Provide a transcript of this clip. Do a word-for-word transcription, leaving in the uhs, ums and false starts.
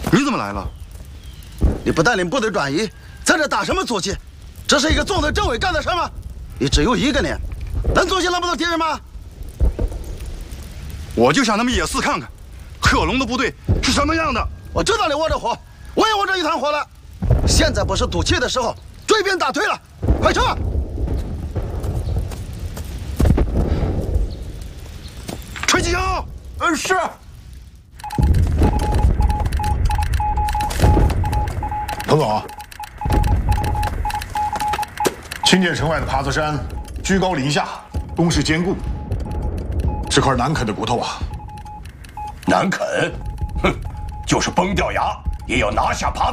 你怎么来了？ 你不带领部队转移，在这打什么坐骑？这是一个总的政委干的事吗？你只有一个连，能坐骑那么多敌人吗？ 我就想那么野四看看，贺龙的部队是什么样的。 我知道你窝着火，我也窝着一团火了。现在不是赌气的时候，追兵打退了，快撤！ 吹机枪。 嗯，是。 彭总，清涧城外的耙子山，居高临下，工事坚固，是块难啃的骨头啊。 难啃？哼，就是崩掉牙也要拿下耙